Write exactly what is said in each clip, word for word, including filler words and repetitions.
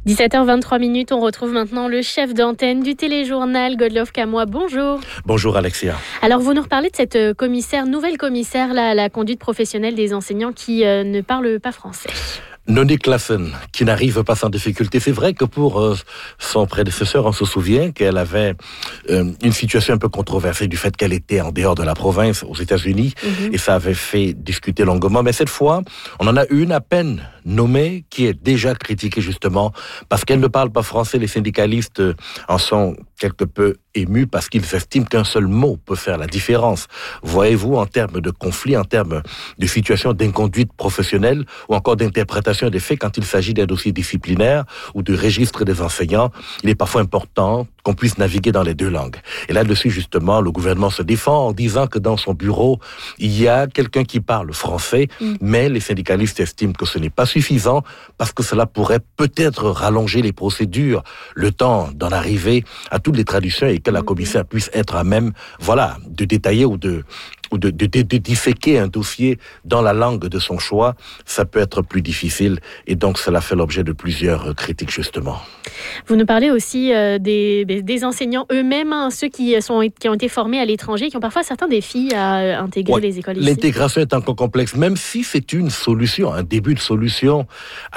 dix-sept heures vingt-trois minutes, on retrouve maintenant le chef d'antenne du téléjournal, Godlove Kamoa. Bonjour. Bonjour Alexia. Alors vous nous reparlez de cette commissaire, nouvelle commissaire là, à la conduite professionnelle des enseignants qui euh, ne parlent pas français. Noni Classen, qui n'arrive pas sans difficulté. C'est vrai que pour euh, son prédécesseur, on se souvient qu'elle avait euh, une situation un peu controversée du fait qu'elle était en dehors de la province aux États-Unis, mm-hmm. et ça avait fait discuter longuement. Mais cette fois, on en a une à peine nommée qui est déjà critiquée justement parce qu'elle ne parle pas français. Les syndicalistes en sont quelque peu émus parce qu'ils estiment qu'un seul mot peut faire la différence. Voyez-vous, en termes de conflit, en termes de situation d'inconduite professionnelle ou encore d'interprétation des faits, quand il s'agit d'un dossier disciplinaire ou de registre des enseignants, il est parfois important qu'on puisse naviguer dans les deux langues. Et là-dessus, justement, le gouvernement se défend en disant que dans son bureau, il y a quelqu'un qui parle français, mmh. mais les syndicalistes estiment que ce n'est pas suffisant parce que cela pourrait peut-être rallonger les procédures, le temps d'en arriver à toutes les traductions et que la commissaire puisse être à même, voilà, de détailler ou de ou de, de, de, de disséquer un dossier dans la langue de son choix, ça peut être plus difficile. Et donc, cela fait l'objet de plusieurs critiques, justement. Vous nous parlez aussi euh, des, des enseignants eux-mêmes, hein, ceux qui, sont, qui ont été formés à l'étranger, qui ont parfois certains défis à euh, intégrer ouais, les écoles ici. L'intégration est encore complexe, même si c'est une solution, un début de solution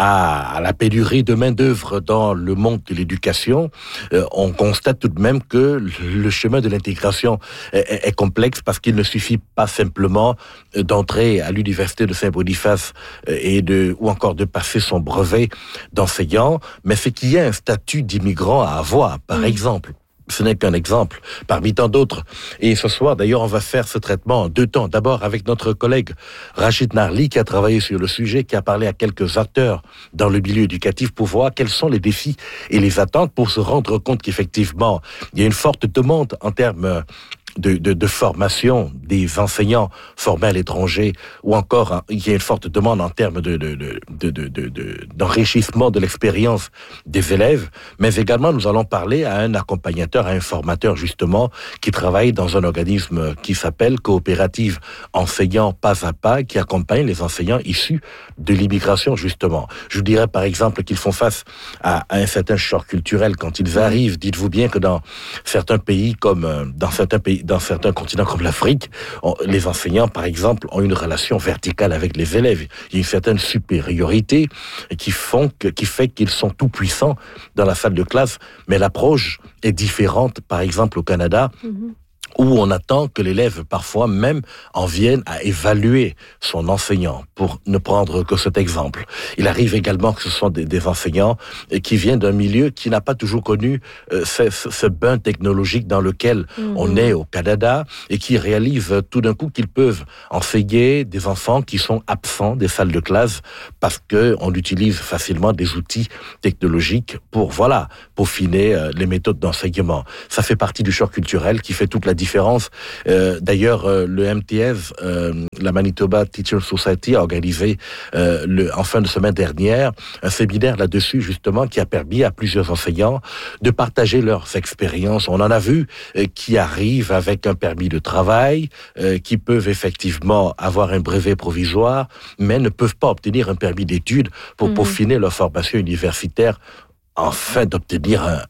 à, à la pénurie de main-d'œuvre dans le monde de l'éducation. Euh, on constate tout de même que le chemin de l'intégration est, est complexe parce qu'il ne suffit pas simplement d'entrer à l'université de Saint-Boniface et de, ou encore de passer son brevet d'enseignant, mais c'est qu'il y a un statut d'immigrant à avoir, par mmh. exemple. Ce n'est qu'un exemple parmi tant d'autres. Et ce soir, d'ailleurs, on va faire ce traitement en deux temps. D'abord, avec notre collègue Rachid Narli, qui a travaillé sur le sujet, qui a parlé à quelques acteurs dans le milieu éducatif pour voir quels sont les défis et les attentes pour se rendre compte qu'effectivement, il y a une forte demande en termes De, de, de formation des enseignants formés à l'étranger, ou encore hein, il y a une forte demande en termes de, de, de, de, de, de, de, d'enrichissement de l'expérience des élèves, mais également nous allons parler à un accompagnateur, à un formateur justement, qui travaille dans un organisme qui s'appelle Coopérative Enseignants Pas à Pas, qui accompagne les enseignants issus de l'immigration justement. Je vous dirais par exemple qu'ils font face à, à un certain choc culturel quand ils arrivent. Dites-vous bien que dans certains pays comme dans certains pays dans certains continents comme l'Afrique, on, les enseignants, par exemple, ont une relation verticale avec les élèves. Il y a une certaine supériorité qui, font que, qui fait qu'ils sont tout puissants dans la salle de classe, mais l'approche est différente, par exemple, au Canada, mm-hmm. où on attend que l'élève, parfois même, en vienne à évaluer son enseignant, pour ne prendre que cet exemple. Il arrive également que ce sont des, des enseignants qui viennent d'un milieu qui n'a pas toujours connu euh, ce, ce, ce bain technologique dans lequel mmh. on est au Canada, et qui réalisent tout d'un coup qu'ils peuvent enseigner des enfants qui sont absents des salles de classe parce qu'on utilise facilement des outils technologiques pour, voilà, peaufiner euh, les méthodes d'enseignement. Ça fait partie du choc culturel qui fait toute la différence. Euh, d'ailleurs, euh, le M T S, euh, la Manitoba Teacher Society, a organisé euh, le, en fin de semaine dernière un séminaire là-dessus, justement, qui a permis à plusieurs enseignants de partager leurs expériences. On en a vu euh, qui arrivent avec un permis de travail, euh, qui peuvent effectivement avoir un brevet provisoire, mais ne peuvent pas obtenir un permis d'études pour mmh. peaufiner leur formation universitaire, afin d'obtenir un,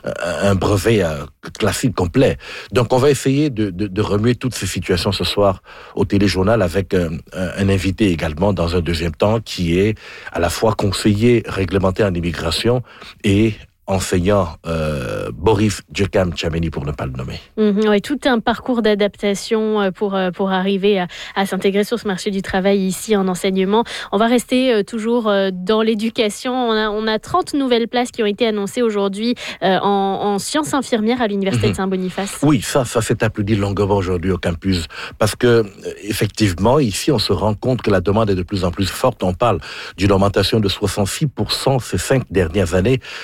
un brevet euh, classique complet. Donc, on va essayer de, de, de remuer toutes ces situations ce soir au téléjournal avec un, un invité également dans un deuxième temps qui est à la fois conseiller réglementé en immigration et enseignant euh, Boris Djekam-Tchameni, pour ne pas le nommer. Mmh, ouais, tout un parcours d'adaptation pour, pour arriver à, à s'intégrer sur ce marché du travail ici en enseignement. On va rester euh, toujours euh, dans l'éducation. On a, on a trente nouvelles places qui ont été annoncées aujourd'hui euh, en, en sciences infirmières à l'Université mmh. de Saint-Boniface. Oui, ça, ça s'est applaudi longuement aujourd'hui au campus parce que, effectivement, ici, on se rend compte que la demande est de plus en plus forte. On parle d'une augmentation de soixante-six pour cent ces cinq dernières années pour intégrer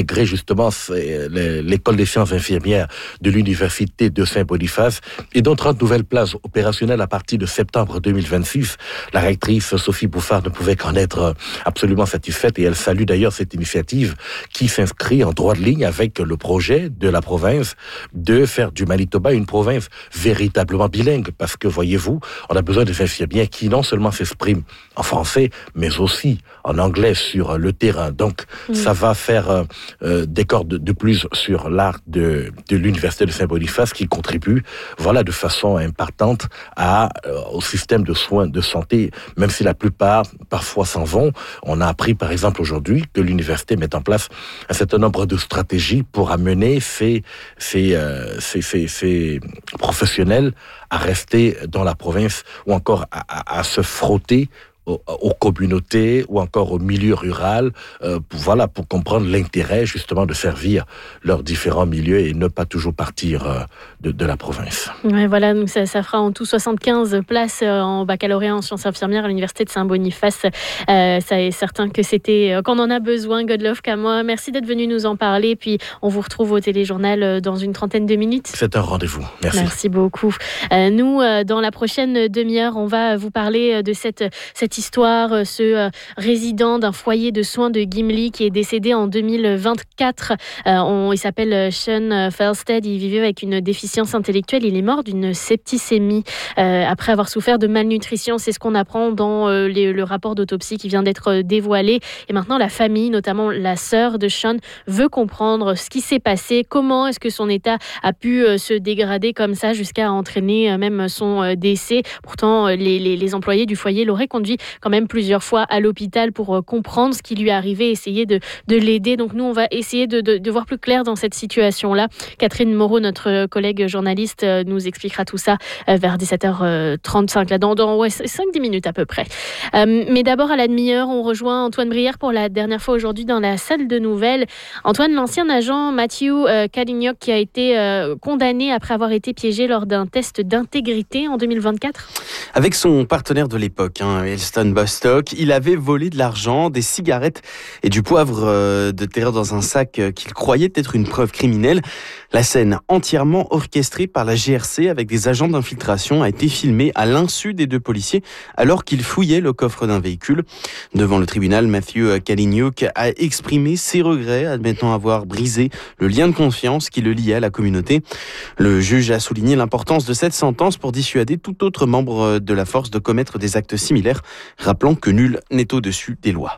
intégré justement l'école des sciences infirmières de l'université de Saint-Boniface et dont trente nouvelles places opérationnelles à partir de septembre deux mille vingt-six. La rectrice Sophie Bouffard ne pouvait qu'en être absolument satisfaite et elle salue d'ailleurs cette initiative qui s'inscrit en droit de ligne avec le projet de la province de faire du Manitoba une province véritablement bilingue parce que voyez-vous, on a besoin des infirmières qui non seulement s'expriment en français mais aussi en anglais sur le terrain. Donc mmh. ça va faire euh, des cordes de, de plus sur l'art de, de l'université de Saint-Boniface qui contribue voilà, de façon importante à, euh, au système de soins de santé, même si la plupart parfois s'en vont. On a appris par exemple aujourd'hui que l'université met en place un certain nombre de stratégies pour amener ces, ces, euh, ces, ces, ces professionnels à rester dans la province ou encore à, à, à se frotter Aux, aux communautés ou encore au milieu rural, euh, pour, voilà, pour comprendre l'intérêt justement de servir leurs différents milieux et ne pas toujours partir euh, de, de la province. Ouais, voilà, donc ça, ça fera en tout soixante-quinze places en baccalauréat en sciences infirmières à l'université de Saint-Boniface. Euh, ça est certain que c'était qu'on en a besoin. Godlove Kamoa, merci d'être venu nous en parler. Puis on vous retrouve au téléjournal dans une trentaine de minutes. C'est un rendez-vous. Merci. Merci beaucoup. Euh, nous, euh, dans la prochaine demi-heure, on va vous parler de cette cette histoire, ce euh, résident d'un foyer de soins de Gimli qui est décédé en deux mille vingt-quatre. Euh, on, il s'appelle Sean Felsted, il vivait avec une déficience intellectuelle, il est mort d'une septicémie euh, après avoir souffert de malnutrition. C'est ce qu'on apprend dans euh, les, le rapport d'autopsie qui vient d'être dévoilé. Et maintenant, la famille, notamment la sœur de Sean, veut comprendre ce qui s'est passé, comment est-ce que son état a pu euh, se dégrader comme ça jusqu'à entraîner euh, même son euh, décès. Pourtant, euh, les, les, les employés du foyer l'auraient conduit quand même plusieurs fois à l'hôpital pour euh, comprendre ce qui lui est arrivé, essayer de, de l'aider. Donc nous, on va essayer de, de, de voir plus clair dans cette situation-là. Catherine Moreau, notre collègue journaliste, euh, nous expliquera tout ça euh, vers dix-sept heures trente-cinq, là, dans, dans ouais, cinq dix minutes à peu près. Euh, mais d'abord, à la demi-heure, on rejoint Antoine Brière pour la dernière fois aujourd'hui dans la salle de nouvelles. Antoine, l'ancien agent Matthew euh, Kalignoc qui a été euh, condamné après avoir été piégé lors d'un test d'intégrité en deux mille vingt-quatre. Avec son partenaire de l'époque, hein, Elston Bostock, il avait volé de l'argent, des cigarettes et du poivre euh, de terre dans un sac euh, qu'il croyait être une preuve criminelle. La scène, entièrement orchestrée par la G R C avec des agents d'infiltration, a été filmée à l'insu des deux policiers alors qu'ils fouillaient le coffre d'un véhicule. Devant le tribunal, Matthew Kalignoc a exprimé ses regrets, admettant avoir brisé le lien de confiance qui le liait à la communauté. Le juge a souligné l'importance de cette sentence pour dissuader tout autre membre de la force de commettre des actes similaires, rappelant que nul n'est au-dessus des lois.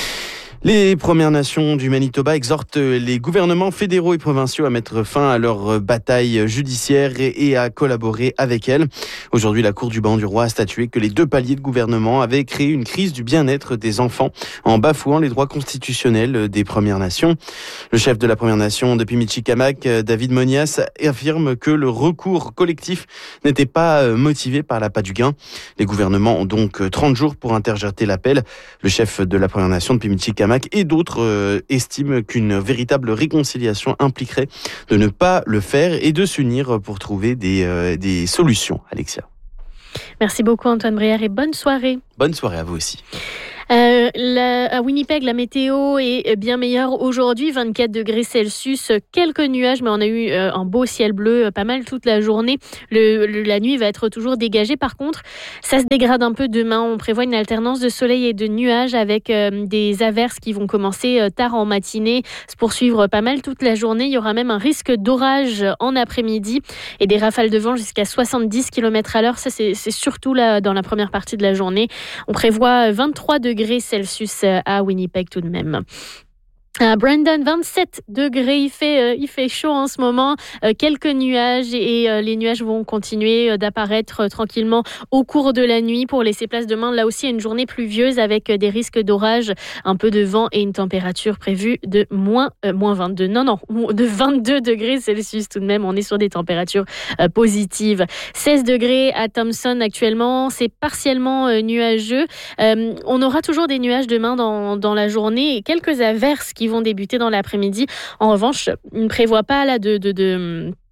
Les Premières Nations du Manitoba exhortent les gouvernements fédéraux et provinciaux à mettre fin à leur bataille judiciaire et à collaborer avec elles. Aujourd'hui, la Cour du banc du roi a statué que les deux paliers de gouvernement avaient créé une crise du bien-être des enfants en bafouant les droits constitutionnels des Premières Nations. Le chef de la Première Nation de Pimicikamak, David Monias, affirme que le recours collectif n'était pas motivé par l'appât du gain. Les gouvernements ont donc trente jours pour interjeter l'appel. Le chef de la Première Nation de Pimicikamak et d'autres euh, estiment qu'une véritable réconciliation impliquerait de ne pas le faire et de s'unir pour trouver des, euh, des solutions. Alexia. Merci beaucoup Antoine Brière et bonne soirée. Bonne soirée à vous aussi. Euh, la, à Winnipeg, la météo est bien meilleure aujourd'hui, vingt-quatre degrés Celsius, quelques nuages, mais on a eu euh, un beau ciel bleu euh, pas mal toute la journée. Le, le, la nuit va être toujours dégagée. Par contre, ça se dégrade un peu demain. On prévoit une alternance de soleil et de nuages avec euh, des averses qui vont commencer euh, tard en matinée, se poursuivre pas mal toute la journée. Il y aura même un risque d'orage en après-midi et des rafales de vent jusqu'à soixante-dix kilomètres à l'heure. Ça, c'est, c'est surtout là, dans la première partie de la journée. On prévoit vingt-trois degrés Celsius à Winnipeg tout de même. À Brandon, vingt-sept degrés, il fait, euh, il fait chaud en ce moment, euh, quelques nuages et euh, les nuages vont continuer euh, d'apparaître euh, tranquillement au cours de la nuit pour laisser place demain, là aussi à une journée pluvieuse avec euh, des risques d'orage, un peu de vent et une température prévue de moins, euh, moins vingt-deux, non non, de vingt-deux degrés Celsius tout de même, on est sur des températures euh, positives. seize degrés à Thompson actuellement, c'est partiellement euh, nuageux, euh, on aura toujours des nuages demain dans, dans la journée et quelques averses qui vont débuter dans l'après-midi. En revanche, on ne prévoit pas là de, de, de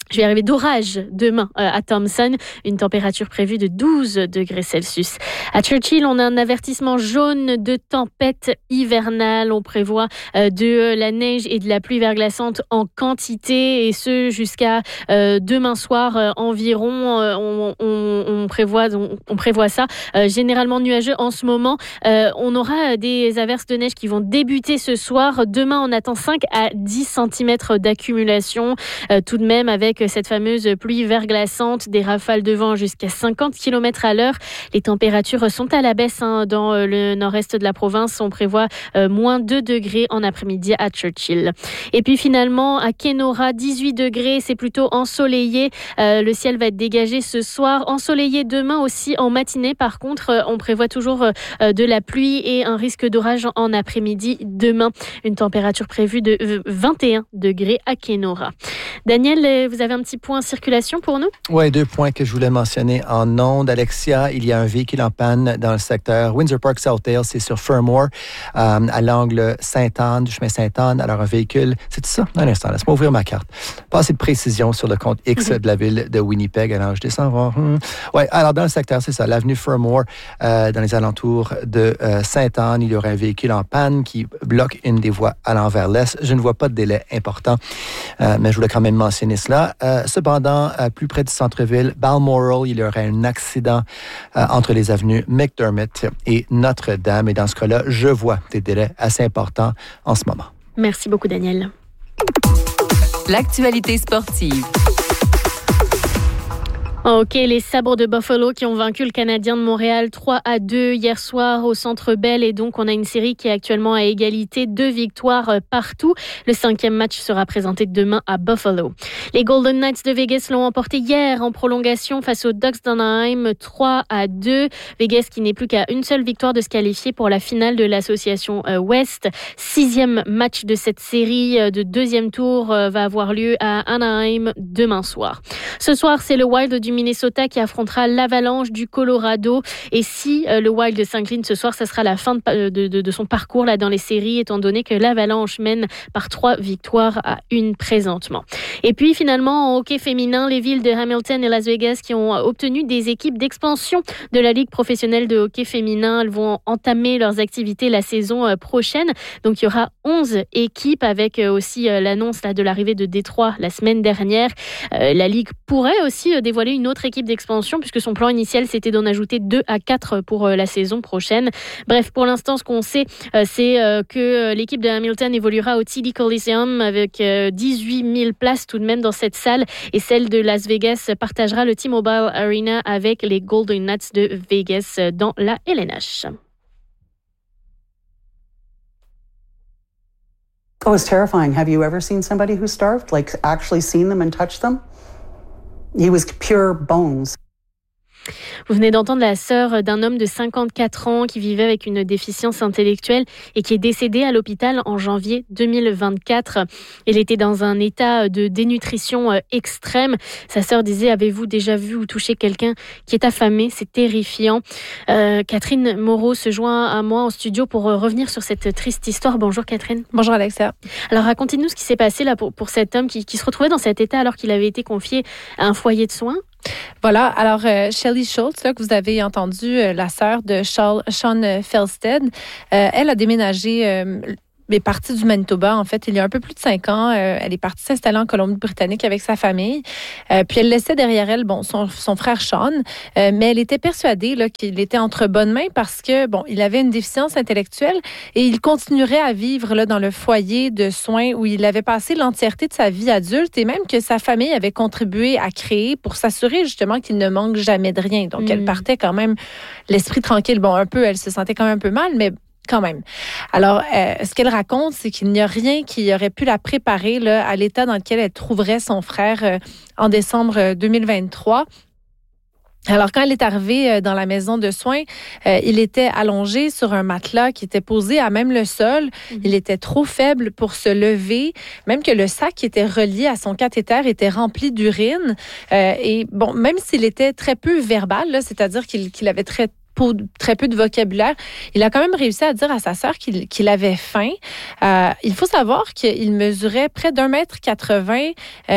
Je vais arriver d'orage demain euh, à Thompson, une température prévue de douze degrés Celsius. À Churchill, on a un avertissement jaune de tempête hivernale. On prévoit euh, de la neige et de la pluie verglaçante en quantité, et ce jusqu'à euh, demain soir euh, environ. Euh, on, on, on, prévoit, on, on prévoit ça. Euh, généralement nuageux en ce moment. Euh, on aura des averses de neige qui vont débuter ce soir. Demain, on attend cinq à dix centimètres d'accumulation, euh, tout de même avec cette fameuse pluie verglaçante, des rafales de vent jusqu'à cinquante kilomètres à l'heure. Les températures sont à la baisse hein, dans le nord-est de la province. On prévoit euh, moins deux degrés en après-midi à Churchill. Et puis finalement, à Kenora, dix-huit degrés, c'est plutôt ensoleillé. Euh, le ciel va être dégagé ce soir. Ensoleillé demain aussi en matinée. Par contre, euh, on prévoit toujours euh, de la pluie et un risque d'orage en après-midi demain. Une température prévue de vingt et un degrés à Kenora. Daniel, vous avez un petit point circulation pour nous? Oui, deux points que je voulais mentionner en ondes. Alexia, il y a un véhicule en panne dans le secteur Windsor Park Southdale, c'est sur Fermor, euh, à l'angle Sainte-Anne, du chemin Sainte-Anne. Alors, un véhicule, c'est ça? Un instant, laisse-moi ouvrir ma carte. Pas assez de précision sur le compte X mm-hmm. de la ville de Winnipeg. Alors, je descends voir. Hmm. Oui, alors, dans le secteur, c'est ça, l'avenue Fermor, euh, dans les alentours de euh, Sainte-Anne, il y aurait un véhicule en panne qui bloque une des voies allant vers l'est. Je ne vois pas de délai important, euh, mais je voulais quand même mentionner cela. Euh, cependant, euh, plus près du centre-ville, Balmoral, il y aurait un accident euh, entre les avenues McDermott et Notre-Dame. Et dans ce cas-là, je vois des délais assez importants en ce moment. Merci beaucoup, Daniel. L'actualité sportive. OK, les Sabres de Buffalo qui ont vaincu le Canadien de Montréal trois à deux hier soir au Centre Bell, et donc on a une série qui est actuellement à égalité, deux victoires partout. Le cinquième match sera présenté demain à Buffalo. Les Golden Knights de Vegas l'ont emporté hier en prolongation face aux Ducks d'Anaheim trois à deux. Vegas qui n'est plus qu'à une seule victoire de se qualifier pour la finale de l'association Ouest. Sixième match de cette série de deuxième tour va avoir lieu à Anaheim demain soir. Ce soir, c'est le Wild du Minnesota qui affrontera l'Avalanche du Colorado. Et si euh, le Wild s'incline ce soir, ça sera la fin de, de, de, de son parcours là dans les séries, étant donné que l'Avalanche mène par trois victoires à une présentement. Et puis finalement, en hockey féminin, les villes de Hamilton et Las Vegas qui ont obtenu des équipes d'expansion de la Ligue professionnelle de hockey féminin, elles vont entamer leurs activités la saison prochaine. Donc il y aura onze équipes, avec aussi l'annonce là, de l'arrivée de Détroit la semaine dernière. Euh, la Ligue pourrait aussi dévoiler une autre équipe d'expansion, puisque son plan initial c'était d'en ajouter deux à quatre pour la saison prochaine. Bref, pour l'instant, ce qu'on sait, c'est que l'équipe de Hamilton évoluera au T D Coliseum avec dix-huit mille places tout de même dans cette salle, et celle de Las Vegas partagera le T-Mobile Arena avec les Golden Knights de Vegas dans la L N H. Oh, it's terrifying. Have you ever seen somebody who starved? Like actually seen them and touched them? He was pure bones. Vous venez d'entendre la sœur d'un homme de cinquante-quatre ans qui vivait avec une déficience intellectuelle et qui est décédé à l'hôpital en janvier deux mille vingt-quatre. Elle était dans un état de dénutrition extrême. Sa sœur disait: avez-vous déjà vu ou touché quelqu'un qui est affamé? C'est terrifiant. Euh, Catherine Moreau se joint à moi en studio pour revenir sur cette triste histoire. Bonjour Catherine. Bonjour Alexia. Alors racontez-nous ce qui s'est passé là pour, pour cet homme qui, qui se retrouvait dans cet état alors qu'il avait été confié à un foyer de soins. Voilà, alors euh, Shelley Schultz, là, que vous avez entendu, euh, la sœur de Sean Felsted, euh, elle a déménagé... Euh, est partie du Manitoba, en fait, il y a un peu plus de cinq ans. Euh, elle est partie s'installer en Colombie-Britannique avec sa famille. Euh, puis elle laissait derrière elle, bon, son, son frère Sean, euh, mais elle était persuadée là, qu'il était entre bonnes mains parce que, bon, il avait une déficience intellectuelle et il continuerait à vivre là, dans le foyer de soins où il avait passé l'entièreté de sa vie adulte et même que sa famille avait contribué à créer pour s'assurer justement qu'il ne manque jamais de rien. Donc, mmh. elle partait quand même l'esprit tranquille. Bon, un peu, elle se sentait quand même un peu mal, mais quand même. Alors, euh, ce qu'elle raconte, c'est qu'il n'y a rien qui aurait pu la préparer là, à l'état dans lequel elle trouverait son frère euh, en décembre deux mille vingt-trois. Alors, quand elle est arrivée dans la maison de soins, euh, il était allongé sur un matelas qui était posé à même le sol. Mm-hmm. Il était trop faible pour se lever, même que le sac qui était relié à son cathéter était rempli d'urine. Euh, et bon, même s'il était très peu verbal, là, c'est-à-dire qu'il, qu'il avait très très peu de vocabulaire, il a quand même réussi à dire à sa sœur qu'il, qu'il avait faim. Euh, il faut savoir qu'il mesurait près d'un mètre quatre-vingts. Euh, il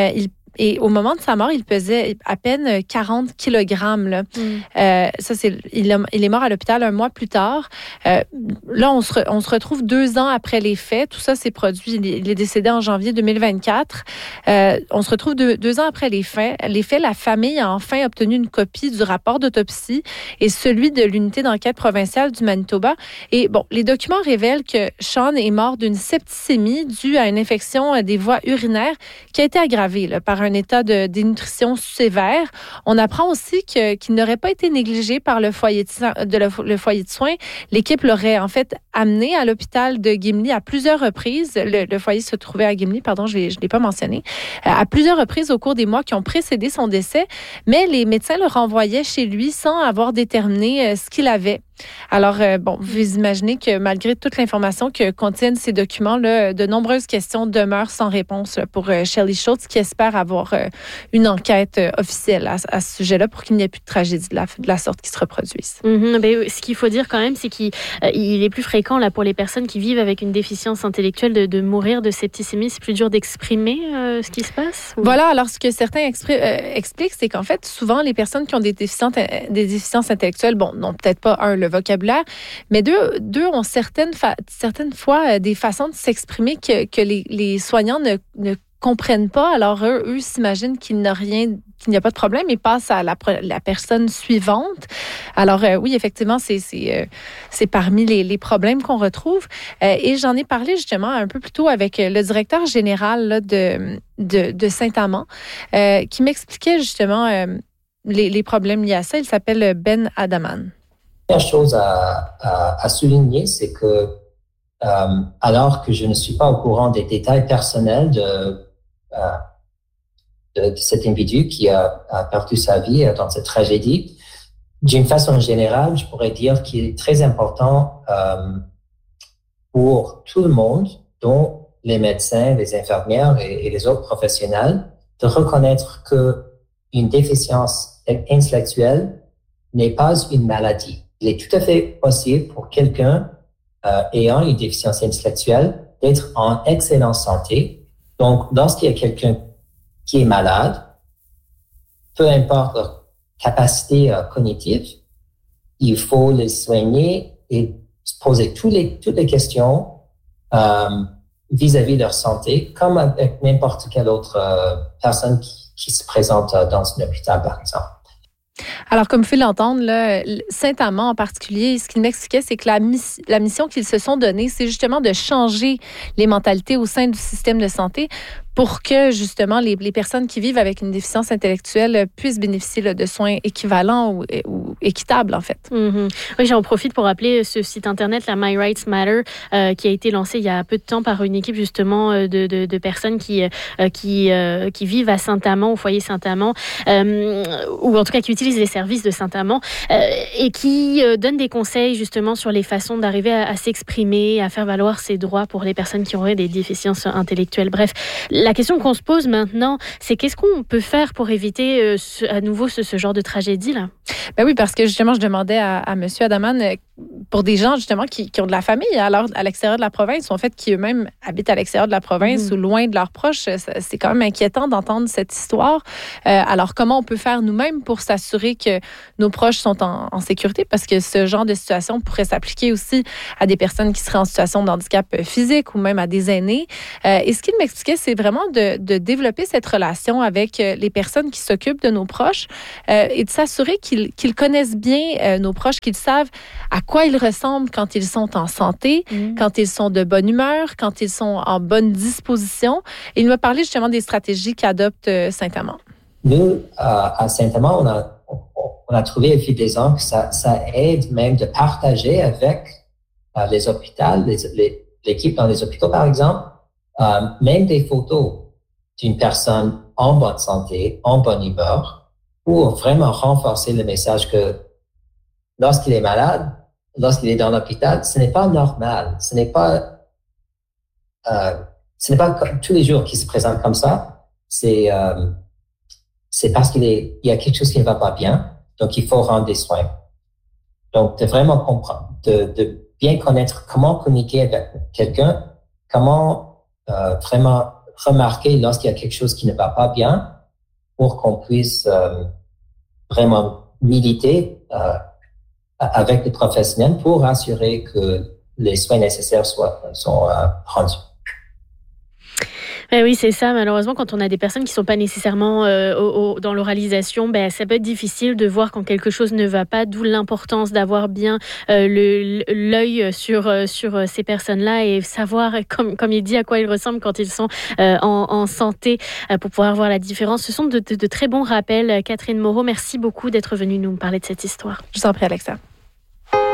et au moment de sa mort, il pesait à peine quarante kilogrammes. Là. Mm. Euh, ça, c'est, il, a, il est mort à l'hôpital un mois plus tard. Euh, là, on se, re, on se retrouve deux ans après les faits. Tout ça s'est produit. Il est, il est décédé en janvier deux mille vingt-quatre. Euh, on se retrouve deux, deux ans après les faits. Les faits, la famille a enfin obtenu une copie du rapport d'autopsie et celui de l'unité d'enquête provinciale du Manitoba. Et bon, les documents révèlent que Sean est mort d'une septicémie due à une infection des voies urinaires qui a été aggravée là, par un état de dénutrition sévère. On apprend aussi que, qu'il n'aurait pas été négligé par le foyer de, de le, le foyer de soins. L'équipe l'aurait en fait amené à l'hôpital de Gimli à plusieurs reprises. Le, le foyer se trouvait à Gimli, pardon, je ne l'ai pas mentionné, à plusieurs reprises au cours des mois qui ont précédé son décès, mais les médecins le renvoyaient chez lui sans avoir déterminé ce qu'il avait. Alors, euh, bon, vous imaginez que malgré toute l'information que contiennent ces documents-là, de nombreuses questions demeurent sans réponse pour euh, Shelley Schultz, qui espère avoir euh, une enquête euh, officielle à, à ce sujet-là pour qu'il n'y ait plus de tragédie de la, de la sorte qui se reproduise. Mm-hmm. Ben, ce qu'il faut dire quand même, c'est qu'il euh, il est plus fréquent là, pour les personnes qui vivent avec une déficience intellectuelle de, de mourir de septicémie. C'est plus dur d'exprimer euh, ce qui se passe? Ou... Voilà, alors ce que certains expri- euh, expliquent, c'est qu'en fait, souvent, les personnes qui ont des déficiences, des déficiences intellectuelles, bon, n'ont peut-être pas un, le vocabulaire, mais deux, deux ont certaines, fa- certaines fois euh, des façons de s'exprimer que, que les, les soignants ne, ne comprennent pas. Alors, eux, eux s'imaginent qu'il n'y a rien, qu'il n'y a pas de problème et passent à la, la personne suivante. Alors, euh, oui, effectivement, c'est, c'est, euh, c'est parmi les, les problèmes qu'on retrouve. Euh, et j'en ai parlé justement un peu plus tôt avec le directeur général là, de, de, de Saint-Amand, euh, qui m'expliquait justement euh, les, les problèmes liés à ça. Il s'appelle Ben Adaman. La première chose à, à, à souligner, c'est que euh, alors que je ne suis pas au courant des détails personnels de, euh, de, de cet individu qui a, a perdu sa vie dans cette tragédie, d'une façon générale, je pourrais dire qu'il est très important euh, pour tout le monde, dont les médecins, les infirmières et, et les autres professionnels, de reconnaître qu'une déficience intellectuelle n'est pas une maladie. Il est tout à fait possible pour quelqu'un euh, ayant une déficience intellectuelle d'être en excellente santé. Donc, lorsqu'il y a quelqu'un qui est malade, peu importe leur capacité euh, cognitive, il faut les soigner et se poser toutes les, toutes les questions euh, vis-à-vis de leur santé, comme avec n'importe quelle autre euh, personne qui, qui se présente euh, dans un hôpital, par exemple. Alors, comme vous pouvez l'entendre, là, Saint-Amand en particulier, ce qu'il m'expliquait, c'est que la, miss- la mission qu'ils se sont donnée, c'est justement de changer les mentalités au sein du système de santé pour que, justement, les, les personnes qui vivent avec une déficience intellectuelle puissent bénéficier là, de soins équivalents ou, ou équitables, en fait. Mm-hmm. Oui, j'en profite pour rappeler ce site Internet, la My Rights Matter, euh, qui a été lancé il y a peu de temps par une équipe, justement, de, de, de personnes qui, euh, qui, euh, qui vivent à Saint-Amand, au foyer Saint-Amand, euh, ou en tout cas qui utilisent les services de Saint-Amand, euh, et qui euh, donnent des conseils, justement, sur les façons d'arriver à, à s'exprimer, à faire valoir ses droits pour les personnes qui auraient des déficiences intellectuelles. Bref, la question qu'on se pose maintenant, c'est qu'est-ce qu'on peut faire pour éviter euh, ce, à nouveau ce, ce genre de tragédie-là? Ben oui, parce que justement, je demandais à, à M. Adaman, euh, pour des gens justement qui, qui ont de la famille alors, à l'extérieur de la province, ou en fait qui eux-mêmes habitent à l'extérieur de la province mmh. ou loin de leurs proches, c'est quand même inquiétant d'entendre cette histoire. Euh, alors, comment on peut faire nous-mêmes pour s'assurer que nos proches sont en, en sécurité? Parce que ce genre de situation pourrait s'appliquer aussi à des personnes qui seraient en situation de handicap physique ou même à des aînés. Euh, et ce qu'il m'expliquait, c'est vraiment de, de développer cette relation avec les personnes qui s'occupent de nos proches euh, et de s'assurer qu'ils, qu'ils connaissent bien euh, nos proches, qu'ils savent à quoi ils ressemblent quand ils sont en santé, mmh. quand ils sont de bonne humeur, quand ils sont en bonne disposition. Et il m'a parlé justement des stratégies qu'adopte euh, Saint-Amand. Nous, à, à Saint-Amand, on a, on, on a trouvé au fil des ans que ça, ça aide même de partager avec euh, les hôpitaux, les, les, l'équipe dans les hôpitaux, par exemple, euh, même des photos d'une personne en bonne santé, en bonne humeur, pour vraiment renforcer le message que lorsqu'il est malade, lorsqu'il est dans l'hôpital, ce n'est pas normal. Ce n'est pas, euh, ce n'est pas tous les jours qu'il se présente comme ça. C'est, euh, c'est parce qu'il est, il y a quelque chose qui ne va pas bien. Donc, il faut rendre des soins. Donc, de vraiment comprendre, de, de bien connaître comment communiquer avec quelqu'un, comment euh, vraiment remarquer lorsqu'il y a quelque chose qui ne va pas bien pour qu'on puisse euh, vraiment militer euh, avec les professionnels pour assurer que les soins nécessaires soient, sont euh, rendus. Ben oui, c'est ça. Malheureusement, quand on a des personnes qui ne sont pas nécessairement euh, au, au, dans l'oralisation, ben, ça peut être difficile de voir quand quelque chose ne va pas, d'où l'importance d'avoir bien euh, le, l'œil sur, euh, sur ces personnes-là et savoir, comme, comme il dit, à quoi ils ressemblent quand ils sont euh, en, en santé euh, pour pouvoir voir la différence. Ce sont de, de, de très bons rappels. Catherine Moreau, merci beaucoup d'être venue nous parler de cette histoire. Je vous en prie, Alexa.